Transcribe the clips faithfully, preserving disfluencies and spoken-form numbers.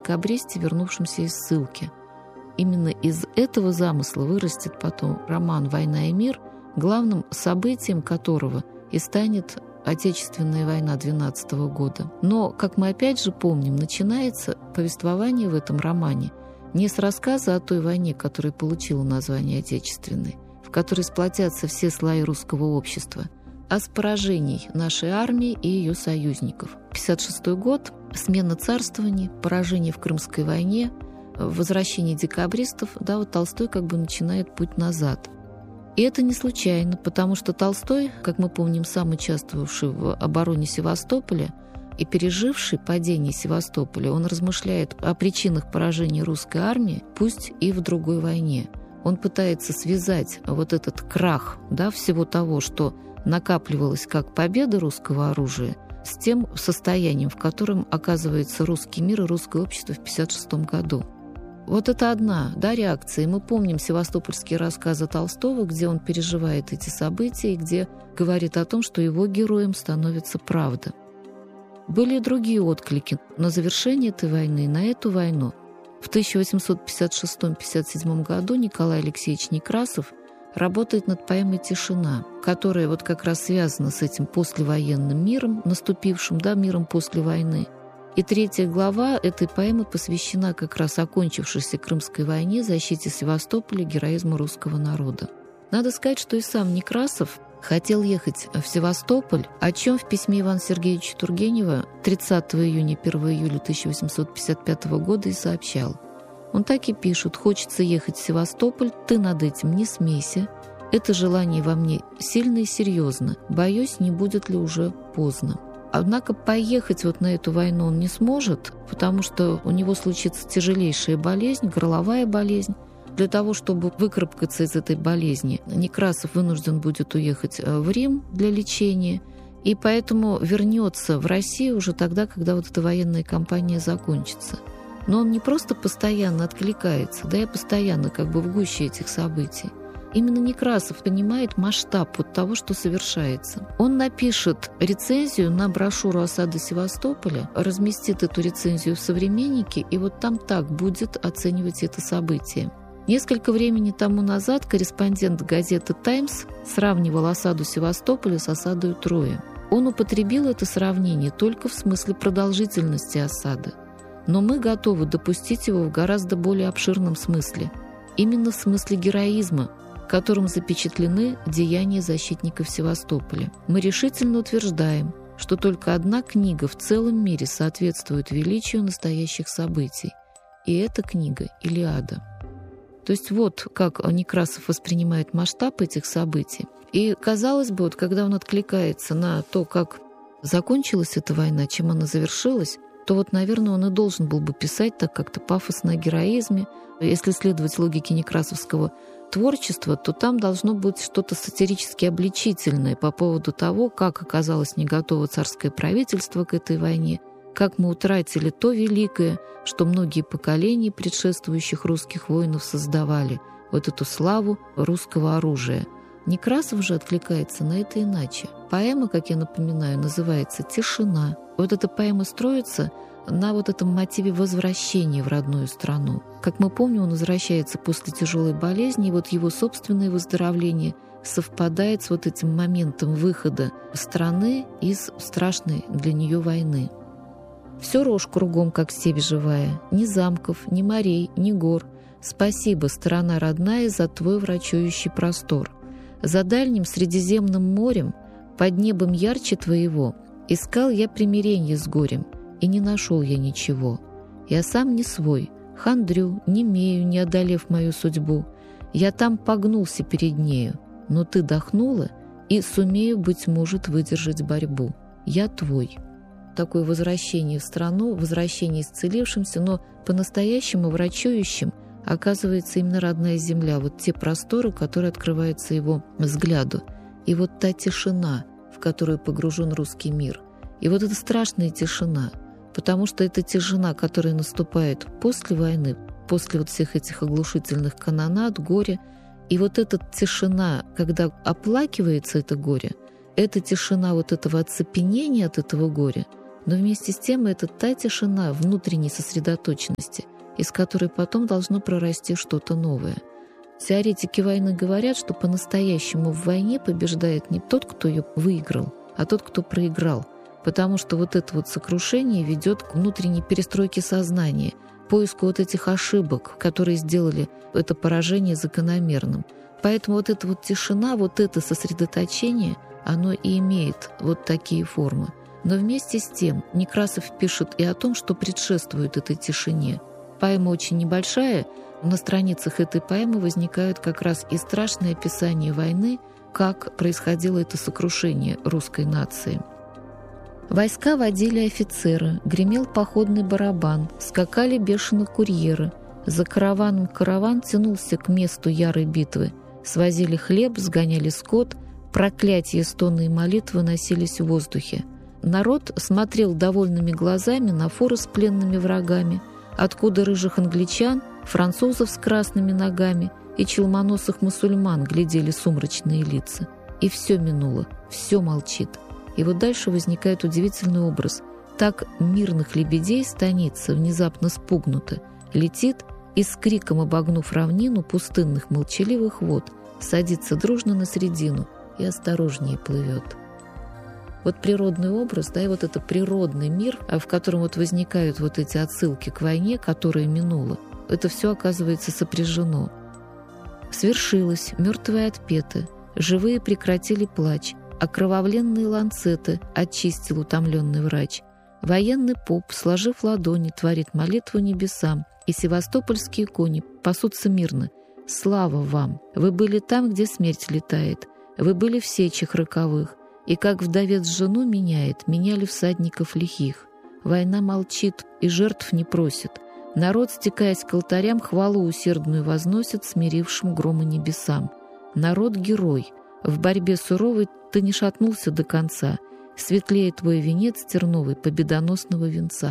декабристе, вернувшемся из ссылки. Именно из этого замысла вырастет потом роман «Война и мир», главным событием которого и станет Отечественная война двенадцатого года. Но, как мы опять же помним, начинается повествование в этом романе не с рассказа о той войне, которая получила название Отечественной, в которой сплотятся все слои русского общества, а с поражений нашей армии и ее союзников. пятьдесят шестой год, смена царствований, поражение в Крымской войне, возвращение декабристов, да, вот Толстой как бы начинает путь назад. И это не случайно, потому что Толстой, как мы помним, сам участвовавший в обороне Севастополя и переживший падение Севастополя, он размышляет о причинах поражения русской армии, пусть и в другой войне. Он пытается связать вот этот крах, да, всего того, что накапливалось как победа русского оружия, с тем состоянием, в котором оказывается русский мир и русское общество в пятьдесят шестом году. Вот это одна, да, реакция. И мы помним севастопольские рассказы Толстого, где он переживает эти события и где говорит о том, что его героем становится правда. Были и другие отклики на завершение этой войны, на эту войну. В тысяча восемьсот пятьдесят шестом — пятьдесят седьмом году Николай Алексеевич Некрасов работает над поэмой «Тишина», которая вот как раз связана с этим послевоенным миром, наступившим, да, миром после войны. И третья глава этой поэмы посвящена как раз окончившейся Крымской войне, защите Севастополя, героизму русского народа. Надо сказать, что и сам Некрасов хотел ехать в Севастополь, о чем в письме Ивана Сергеевича Тургенева тридцатого июня — первого июля тысяча восемьсот пятьдесят пятого года и сообщал. Он так и пишет: «Хочется ехать в Севастополь, ты над этим не смейся. Это желание во мне сильно и серьезно. Боюсь, не будет ли уже поздно». Однако поехать вот на эту войну он не сможет, потому что у него случится тяжелейшая болезнь, горловая болезнь. Для того, чтобы выкарабкаться из этой болезни, Некрасов вынужден будет уехать в Рим для лечения, и поэтому вернется в Россию уже тогда, когда вот эта военная кампания закончится. Но он не просто постоянно откликается, да и постоянно как бы в гуще этих событий. Именно Некрасов понимает масштаб вот того, что совершается. Он напишет рецензию на брошюру осады Севастополя, разместит эту рецензию в «Современнике», и вот там так будет оценивать это событие. Несколько времени тому назад корреспондент газеты «Таймс» сравнивал осаду Севастополя с осадой Трои. Он употребил это сравнение только в смысле продолжительности осады. Но мы готовы допустить его в гораздо более обширном смысле. Именно в смысле героизма, которым запечатлены деяния защитников Севастополя. Мы решительно утверждаем, что только одна книга в целом мире соответствует величию настоящих событий. И эта книга — «Илиада». То есть вот как Некрасов воспринимает масштаб этих событий. И, казалось бы, вот когда он откликается на то, как закончилась эта война, чем она завершилась, то вот, наверное, он и должен был бы писать так как-то пафосно о героизме. Если следовать логике некрасовского творчества, то там должно быть что-то сатирически обличительное по поводу того, как оказалось не готово царское правительство к этой войне, как мы утратили то великое, что многие поколения предшествующих русских воинов создавали, вот эту славу русского оружия. Некрасов же откликается на это иначе. Поэма, как я напоминаю, называется «Тишина». Вот эта поэма строится на вот этом мотиве возвращения в родную страну. Как мы помним, он возвращается после тяжелой болезни, и вот его собственное выздоровление совпадает с вот этим моментом выхода страны из страшной для нее войны. «Все рожь кругом, как степь живая, ни замков, ни морей, ни гор. Спасибо, страна родная, за твой врачующий простор. За дальним Средиземным морем, под небом ярче твоего, искал я примиренье с горем, и не нашел я ничего. Я сам не свой, хандрю, немею, не одолев мою судьбу. Я там погнулся перед нею, но ты дохнула, и сумею, быть может, выдержать борьбу. Я твой». Такое возвращение в страну, возвращение исцелившимся, но по-настоящему врачующим оказывается именно родная земля, вот те просторы, которые открываются его взгляду. И вот та тишина, в которую погружен русский мир. И вот эта страшная тишина, потому что это тишина, которая наступает после войны, после вот всех этих оглушительных канонад, горя. И вот эта тишина, когда оплакивается это горе, эта тишина вот этого оцепенения от этого горя, Но вместе с тем это та тишина внутренней сосредоточенности, из которой потом должно прорасти что-то новое. Теоретики войны говорят, что по-настоящему в войне побеждает не тот, кто ее выиграл, а тот, кто проиграл. Потому что вот это вот сокрушение ведет к внутренней перестройке сознания, поиску вот этих ошибок, которые сделали это поражение закономерным. Поэтому вот эта вот тишина, вот это сосредоточение, оно и имеет вот такие формы. Но вместе с тем Некрасов пишет и о том, что предшествует этой тишине. Поэма очень небольшая, на страницах этой поэмы возникают как раз и страшные описания войны, как происходило это сокрушение русской нации. Войска водили офицеры, гремел походный барабан, скакали бешено курьеры. За караваном караван тянулся к месту ярой битвы. Свозили хлеб, сгоняли скот, проклятия, стоны и молитвы носились в воздухе. Народ смотрел довольными глазами на форы с пленными врагами, откуда рыжих англичан, французов с красными ногами и челмоносых мусульман глядели сумрачные лица. И все минуло, все молчит. И вот дальше возникает удивительный образ. Так мирных лебедей станица, внезапно спугнута, летит и с криком обогнув равнину пустынных молчаливых вод, садится дружно на середину и осторожнее плывет. Вот природный образ, да, и вот это природный мир, в котором вот возникают вот эти отсылки к войне, которая минула, это все оказывается сопряжено. Свершилось, мертвые отпеты, живые прекратили плач, окровавленные ланцеты очистил утомленный врач. Военный поп, сложив ладони, творит молитву небесам, и севастопольские кони пасутся мирно. Слава вам! Вы были там, где смерть летает, вы были в сечах роковых, и как вдовец жену меняет, меняли всадников лихих. Война молчит и жертв не просит. Народ, стекаясь к алтарям, хвалу усердную возносит смирившим грома небесам. Народ — герой. В борьбе суровой ты не шатнулся до конца. Светлее твой венец терновый победоносного венца.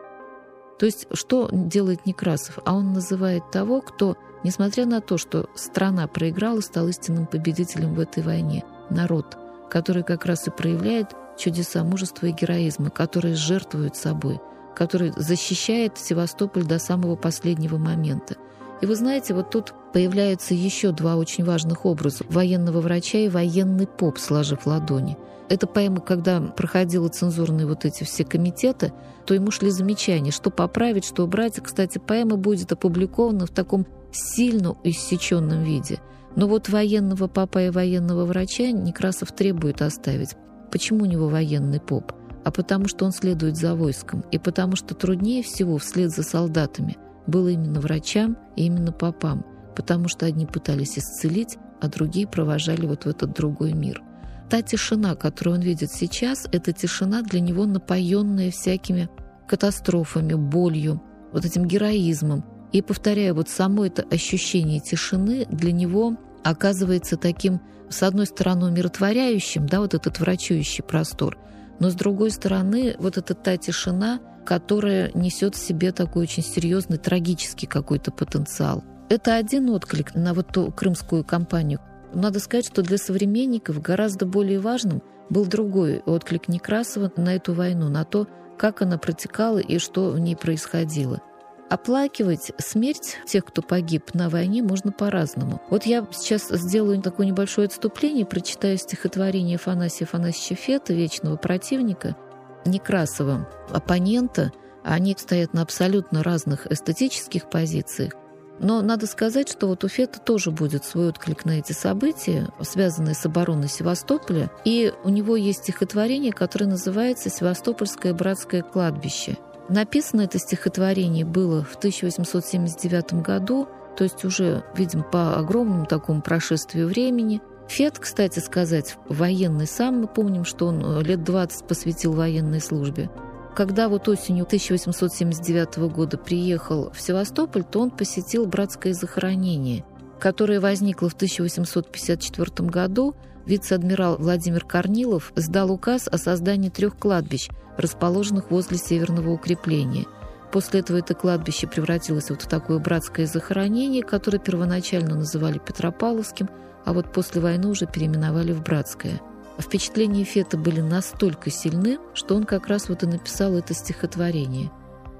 То есть что делает Некрасов? А он называет того, кто, несмотря на то, что страна проиграла, стал истинным победителем в этой войне. Народ, который как раз и проявляет чудеса мужества и героизма, который жертвует собой, который защищает Севастополь до самого последнего момента. И вы знаете, вот тут появляются еще два очень важных образа – военного врача и военный поп, сложив ладони. Эта поэма, когда проходила цензурные вот эти все комитеты, то ему шли замечания, что поправить, что убрать. Кстати, поэма будет опубликована в таком сильно иссеченном виде. Но вот военного попа и военного врача Некрасов требует оставить. Почему у него военный поп? А потому что он следует за войском. И потому что труднее всего вслед за солдатами было именно врачам и именно попам. Потому что одни пытались исцелить, а другие провожали вот в этот другой мир. Та тишина, которую он видит сейчас, это тишина для него напоенная всякими катастрофами, болью, вот этим героизмом. И, повторяю, вот само это ощущение тишины для него оказывается таким, с одной стороны, умиротворяющим, да, вот этот врачующий простор, но с другой стороны, вот это та тишина, которая несет в себе такой очень серьезный, трагический какой-то потенциал. Это один отклик на вот ту крымскую кампанию. Надо сказать, что для современников гораздо более важным был другой отклик Некрасова на эту войну, на то, как она протекала и что в ней происходило. Оплакивать смерть тех, кто погиб на войне, можно по-разному. Вот я сейчас сделаю такое небольшое отступление, прочитаю стихотворение Афанасия Афанасьевича Фета «Вечного противника», Некрасова, оппонента. Они стоят на абсолютно разных эстетических позициях. Но надо сказать, что вот у Фета тоже будет свой отклик на эти события, связанные с обороной Севастополя. И у него есть стихотворение, которое называется «Севастопольское братское кладбище». Написано это стихотворение было в тысяча восемьсот семьдесят девятом году, то есть уже, видимо, по огромному такому прошествию времени. Фет, кстати сказать, военный сам, мы помним, что он лет двадцать посвятил военной службе. Когда вот осенью тысяча восемьсот семьдесят девятого года приехал в Севастополь, то он посетил братское захоронение, которое возникло в тысяча восемьсот пятьдесят четвёртом году. Вице-адмирал Владимир Корнилов сдал указ о создании трех кладбищ, расположенных возле северного укрепления. После этого это кладбище превратилось вот в такое братское захоронение, которое первоначально называли Петропавловским, а вот после войны уже переименовали в Братское. Впечатления Фета были настолько сильны, что он как раз вот и написал это стихотворение.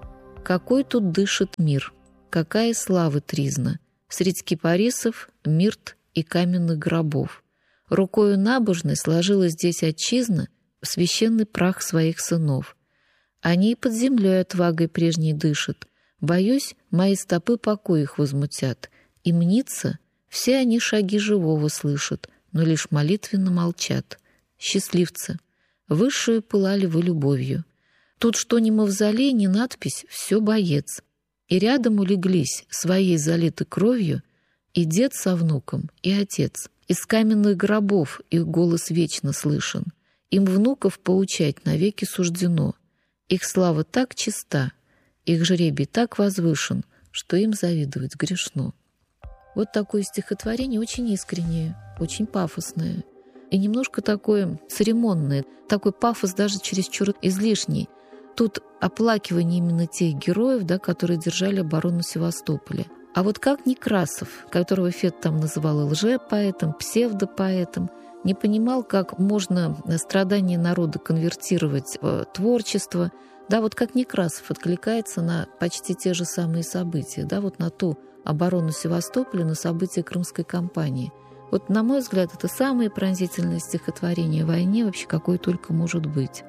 «Какой тут дышит мир, какая слава тризна, средь кипарисов, мирт и каменных гробов. Рукою набожной сложила здесь отчизна в священный прах своих сынов. Они и под землей отвагой прежней дышат. Боюсь, мои стопы покой их возмутят. И мнится, все они шаги живого слышат, но лишь молитвенно молчат. Счастливцы, высшую пылали вы любовью. Тут что ни мавзолей, ни надпись, все боец. И рядом улеглись, своей залиты кровью, и дед со внуком, и отец. Из каменных гробов их голос вечно слышен. Им внуков поучать навеки суждено. Их слава так чиста, их жребий так возвышен, что им завидовать грешно». Вот такое стихотворение, очень искреннее, очень пафосное. И немножко такое церемонное, такой пафос даже чересчур излишний. Тут оплакивание именно тех героев, да, которые держали оборону Севастополя. А вот как Некрасов, которого Фет там называл лжепоэтом, псевдопоэтом, не понимал, как можно страдания народа конвертировать в творчество, да, вот как Некрасов откликается на почти те же самые события, да, вот на ту оборону Севастополя, на события Крымской кампании. Вот, на мой взгляд, это самое пронзительное стихотворение о войне вообще, какое только может быть.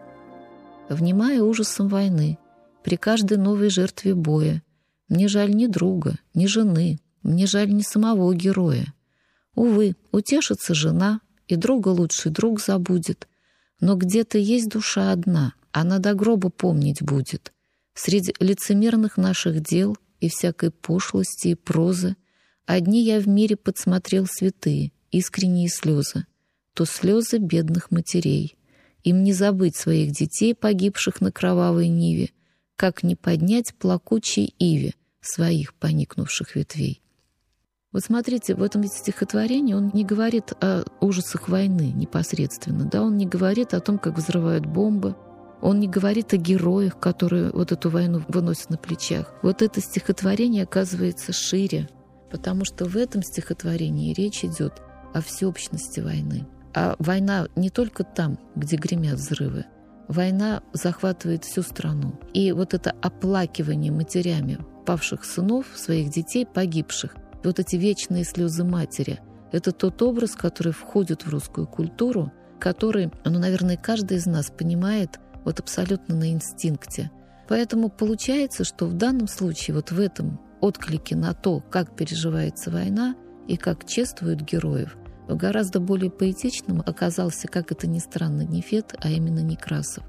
«Внимая ужасом войны, при каждой новой жертве боя, мне жаль ни друга, ни жены, мне жаль ни самого героя. Увы, утешится жена, и друга лучший друг забудет, но где-то есть душа одна, она до гроба помнить будет. Среди лицемерных наших дел и всякой пошлости и прозы одни я в мире подсмотрел святые, искренние слезы, то слезы бедных матерей. Им не забыть своих детей, погибших на кровавой ниве, как не поднять плакучей иве своих поникнувших ветвей». Вот смотрите, в этом стихотворении он не говорит о ужасах войны непосредственно, да, он не говорит о том, как взрывают бомбы, он не говорит о героях, которые вот эту войну выносят на плечах. Вот это стихотворение оказывается шире, потому что в этом стихотворении речь идет о всеобщности войны. А война не только там, где гремят взрывы. Война захватывает всю страну. И вот это оплакивание матерями павших сынов, своих детей, погибших, вот эти вечные слезы матери, это тот образ, который входит в русскую культуру, который, ну, наверное, каждый из нас понимает вот абсолютно на инстинкте. Поэтому получается, что в данном случае вот в этом отклике на то, как переживается война и как чествуют героев, гораздо более поэтичным оказался, как это ни странно, не Фет, а именно Некрасов.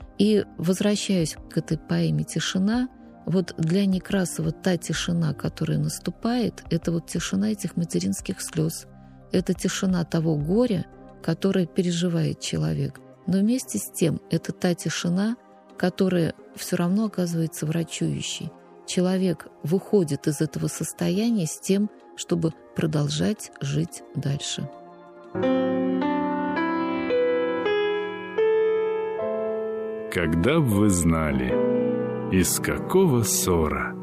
И возвращаясь к этой поэме «Тишина», вот для Некрасова та тишина, которая наступает, это вот тишина этих материнских слез, это тишина того горя, которое переживает человек. Но вместе с тем это та тишина, которая все равно оказывается врачующей. Человек выходит из этого состояния с тем, чтобы продолжать жить дальше. Когда б вы знали, из какого ссора